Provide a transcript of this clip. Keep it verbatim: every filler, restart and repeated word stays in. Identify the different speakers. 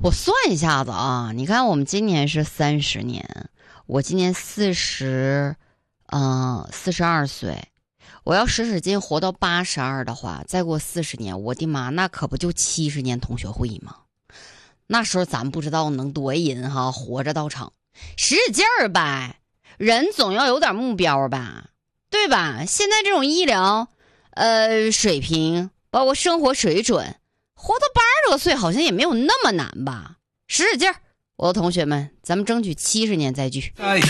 Speaker 1: 我算一下子啊，你看我们今年是三十年，我今年四十，嗯，四十二岁。我要使使劲活到八十二的话，再过四十年，我的妈，那可不就七十年同学会吗？那时候咱不知道能多赢哈，活着到场，使使劲儿呗。人总要有点目标吧，对吧？现在这种医疗，呃，水平，包括生活水准。活到八十多岁好像也没有那么难吧，使使劲儿，我的同学们，咱们争取七十年再聚。哎